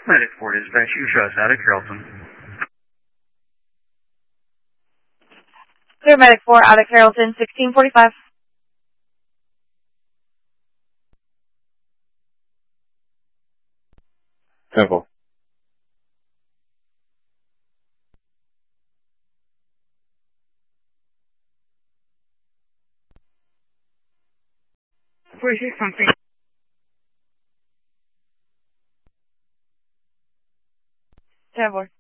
Medic 4 dispatch, you show us out of Carrollton. Clear Medic 4 out of Carrollton, 1645. Temple. something. Trevor.